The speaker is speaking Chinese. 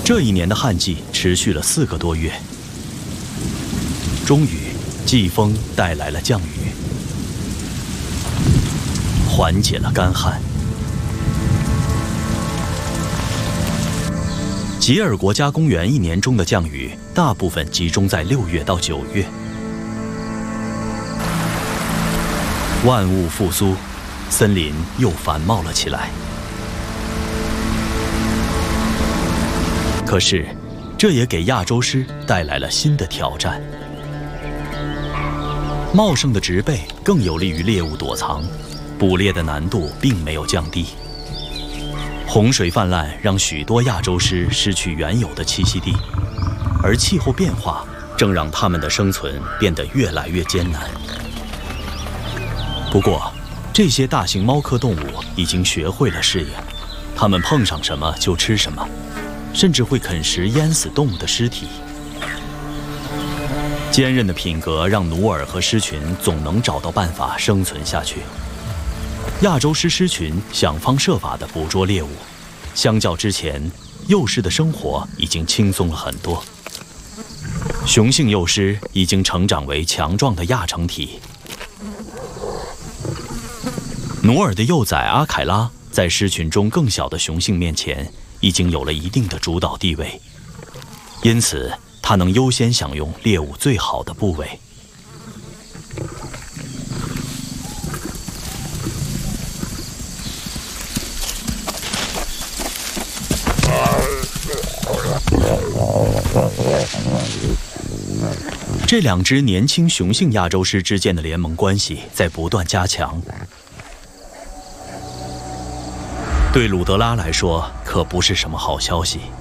这一年的旱季持续了4个多月，终于季风带来了降雨，缓解了干旱。吉尔国家公园1年中的降雨大部分集中在6月到9月。万物复苏，森林又繁茂了起来。可是，这也给亚洲狮带来了新的挑战。茂盛的植被更有利于猎物躲藏，捕猎的难度并没有降低。洪水泛滥让许多亚洲狮失去原有的栖息地，而气候变化正让它们的生存变得越来越艰难。不过，这些大型猫科动物已经学会了适应，它们碰上什么就吃什么，甚至会啃食淹死动物的尸体。坚韧的品格让努尔和狮群总能找到办法生存下去。亚洲狮狮群想方设法地捕捉猎物，相较之前，幼狮的生活已经轻松了很多。雄性幼狮已经成长为强壮的亚成体。努尔的幼崽阿凯拉在狮群中更小的雄性面前已经有了一定的主导地位，因此它能优先享用猎物最好的部位。这2只年轻雄性亚洲狮之间的联盟关系在不断加强。对鲁德拉来说，可不是什么好消息。